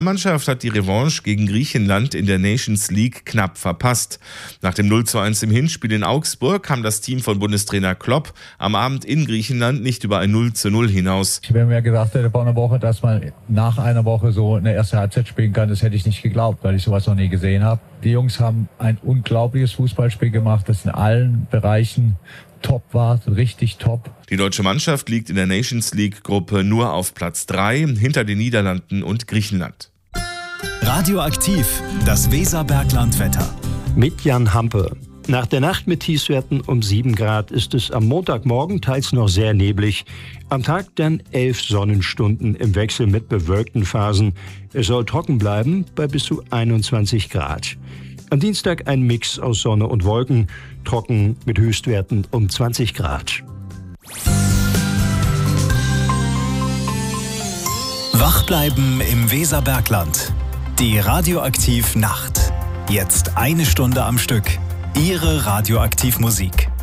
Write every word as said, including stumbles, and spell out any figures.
Die Mannschaft hat die Revanche gegen Griechenland in der Nations League knapp verpasst. Nach dem null zu eins im Hinspiel in Augsburg kam das Team von Bundestrainer Klopp am Abend in Griechenland nicht über ein null zu null hinaus. Wenn mir gesagt hätte vor einer Woche, dass man nach einer Woche so eine erste Halbzeit spielen kann, das hätte ich nicht geglaubt, weil ich sowas noch nie gesehen habe. Die Jungs haben ein unglaubliches Fußballspiel gemacht, das in allen Bereichen top war, richtig top. Die deutsche Mannschaft liegt in der Nations League Gruppe nur auf Platz drei, hinter den Niederlanden und Griechenland. Radioaktiv, das Weserberglandwetter. Mit Jan Hampe. Nach der Nacht mit Tiefstwerten um sieben Grad ist es am Montagmorgen teils noch sehr neblig. Am Tag dann elf Sonnenstunden im Wechsel mit bewölkten Phasen. Es soll trocken bleiben bei bis zu einundzwanzig Grad. Am Dienstag ein Mix aus Sonne und Wolken, trocken mit Höchstwerten um zwanzig Grad. Wach bleiben im Weserbergland. Die Radioaktiv Nacht. Jetzt eine Stunde am Stück. Ihre Radioaktivmusik.